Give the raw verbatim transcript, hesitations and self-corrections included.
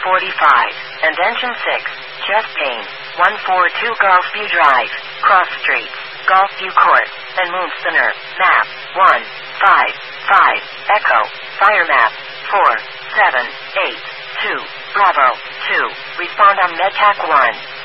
forty-five, and engine six, chest pain, one forty-two Golfview Drive, Cross Street, Golfview Court, and Moon Center, map, one, five, five, Echo, fire map, four, seven, eight, two, Bravo, two, respond on MedTac one.